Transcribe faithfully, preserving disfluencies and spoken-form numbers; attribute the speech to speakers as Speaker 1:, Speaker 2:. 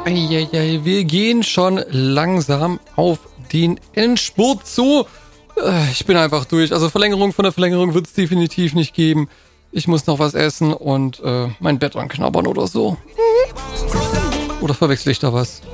Speaker 1: Eieiei, wir gehen schon langsam auf den Endspurt zu. Äh, Ich bin einfach durch. Also Verlängerung von der Verlängerung wird es definitiv nicht geben. Ich muss noch was essen und äh, mein Bett anknabbern oder so. Oder verwechsel ich da was?